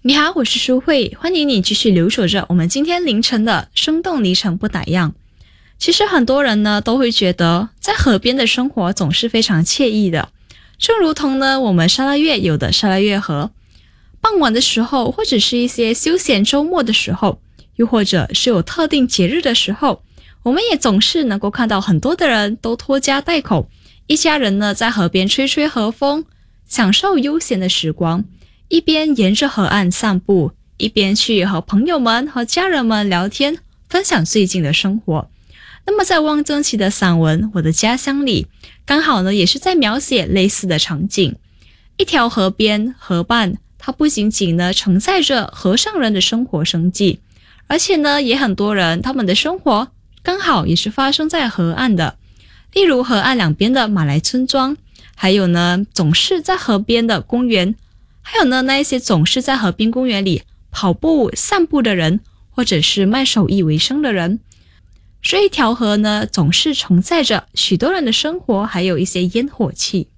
你好，我是舒慧，欢迎你继续留守着我们今天凌晨的生动离城不打烊。其实很多人呢都会觉得在河边的生活总是非常惬意的，正如同呢我们沙拉越有的沙拉越河，傍晚的时候，或者是一些休闲周末的时候，又或者是有特定节日的时候，我们也总是能够看到很多的人都拖家带口，一家人呢在河边吹吹河风，享受悠闲的时光，一边沿着河岸散步，一边去和朋友们和家人们聊天，分享最近的生活。那么在汪曾祺的散文《我的家乡》里，刚好呢也是在描写类似的场景。一条河边河畔，它不仅仅呢承载着河上人的生活生计，而且呢也很多人他们的生活刚好也是发生在河岸的。例如河岸两边的马来村庄，还有呢总是在河边的公园，还有呢那一些总是在河边公园里跑步散步的人，或者是卖手艺为生的人。这一条河呢总是承载着许多人的生活，还有一些烟火气。